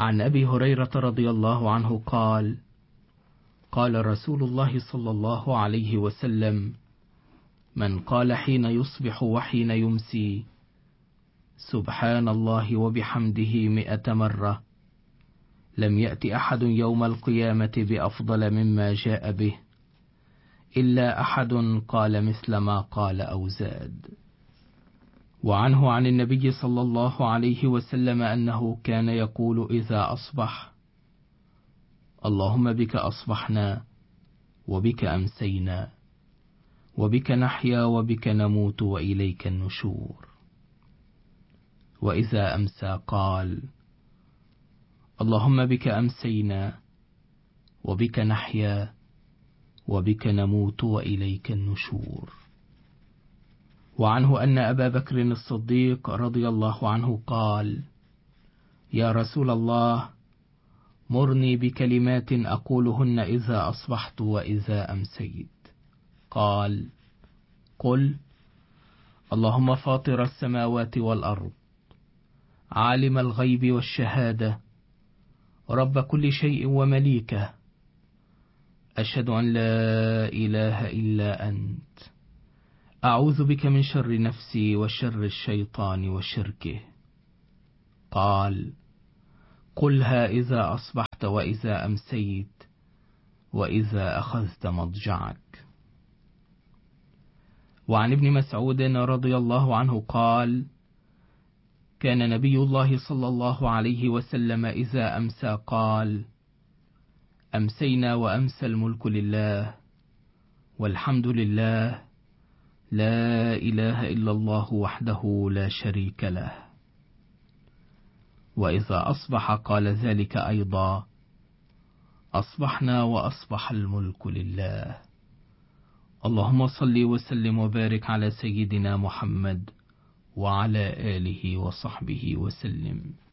عن أبي هريرة رضي الله عنه قال: قال رسول الله صلى الله عليه وسلم: من قال حين يصبح وحين يمسي سبحان الله وبحمده 100 مرة لم يأت أحد يوم القيامة بأفضل مما جاء به إلا أحد قال مثل ما قال أو زاد. وعنه عن النبي صلى الله عليه وسلم أنه كان يقول إذا أصبح: اللهم بك أصبحنا وبك أمسينا وبك نحيا وبك نموت وإليك النشور. وإذا أمسى قال: اللهم بك أمسينا وبك نحيا وبك نموت وإليك النشور. وعنه أن أبا بكر الصديق رضي الله عنه قال: يا رسول الله، مرني بكلمات أقولهن إذا أصبحت وإذا أمسيت. قال: قل: اللهم فاطر السماوات والأرض، عالم الغيب والشهادة، رب كل شيء ومليكه، أشهد أن لا إله إلا أنت، أعوذ بك من شر نفسي وشر الشيطان وشركه. قال: قلها إذا أصبحت وإذا أمسيت وإذا أخذت مضجعك. وعن ابن مسعود رضي الله قال قال: كان نبي الله صلى الله عليه وسلم إذا أمسى قال: أمسينا وأمسى الملك لله والحمد لله، لا إله إلا الله وحده لا شريك له. وإذا أصبح قال ذلك أيضا: أصبحنا وأصبح الملك لله. اللهم صل وسلم وبارك على سيدنا محمد وعلى آله وصحبه وسلم.